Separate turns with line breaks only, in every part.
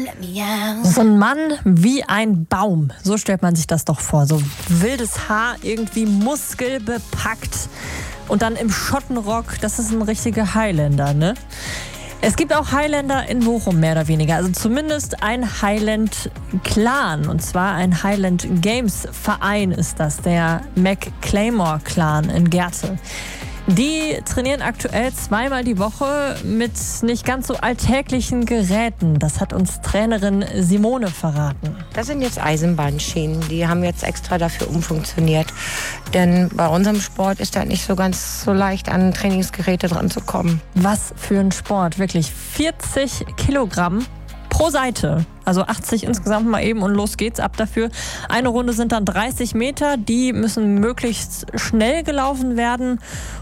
So ein Mann wie ein Baum. So stellt man sich das doch vor. So wildes Haar, irgendwie muskelbepackt. Und dann im Schottenrock. Das ist ein richtiger Highlander, ne? Es gibt auch Highlander in Bochum, mehr oder weniger. Also zumindest ein Highland-Clan. Und zwar ein Highland Games-Verein ist das. Der McClaymore-Clan in Gerte. Die trainieren aktuell 2-mal die Woche mit nicht ganz so alltäglichen Geräten. Das hat uns Trainerin Simone verraten.
Das sind jetzt Eisenbahnschienen. Die haben jetzt extra dafür umfunktioniert. Denn bei unserem Sport ist das nicht so ganz so leicht, an Trainingsgeräte dran zu kommen.
Was für ein Sport, wirklich. 40 Kilogramm pro Seite. Also 80 insgesamt mal eben und los geht's ab dafür. Eine Runde sind dann 30 Meter. Die müssen möglichst schnell gelaufen werden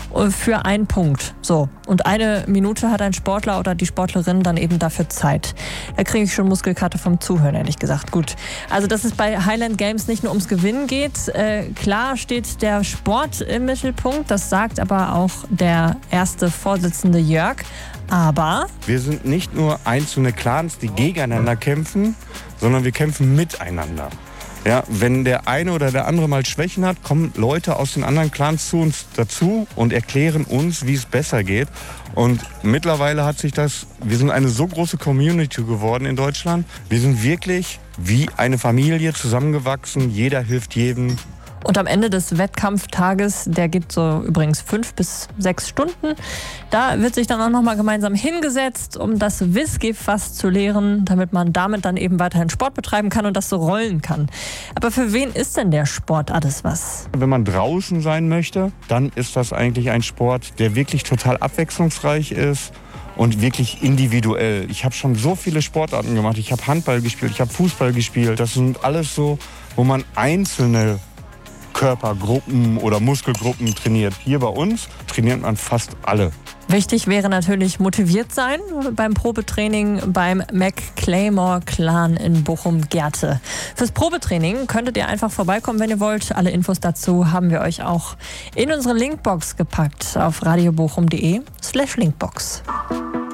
für einen Punkt. So. Und 1 Minute hat ein Sportler oder die Sportlerin dann eben dafür Zeit. Da kriege ich schon Muskelkater vom Zuhören, ehrlich gesagt. Gut. Also, dass es bei Highland Games nicht nur ums Gewinnen geht. Klar steht der Sport im Mittelpunkt. Das sagt aber auch der erste Vorsitzende Jörg. Aber
wir sind nicht nur einzelne Clans, die gegeneinander kämpfen, sondern wir kämpfen miteinander. Ja, wenn der eine oder der andere mal Schwächen hat, kommen Leute aus den anderen Clans zu uns dazu und erklären uns, wie es besser geht. Und mittlerweile hat sich wir sind eine so große Community geworden in Deutschland. Wir sind wirklich wie eine Familie zusammengewachsen. Jeder hilft jedem.
Und am Ende des Wettkampftages, der geht so übrigens 5 bis 6 Stunden, da wird sich dann auch nochmal gemeinsam hingesetzt, um das Whisky-Fass zu leeren, damit man damit dann eben weiterhin Sport betreiben kann und das so rollen kann. Aber für wen ist denn der Sport alles was?
Wenn man draußen sein möchte, dann ist das eigentlich ein Sport, der wirklich total abwechslungsreich ist. Und wirklich individuell. Ich habe schon so viele Sportarten gemacht. Ich habe Handball gespielt, ich habe Fußball gespielt. Das sind alles so, wo man einzelne Körpergruppen oder Muskelgruppen trainiert. Hier bei uns trainiert man fast alle.
Wichtig wäre natürlich motiviert sein beim Probetraining beim McClaymore-Clan in Bochum-Gerte. Fürs Probetraining könntet ihr einfach vorbeikommen, wenn ihr wollt. Alle Infos dazu haben wir euch auch in unsere Linkbox gepackt auf radiobochum.de/Linkbox.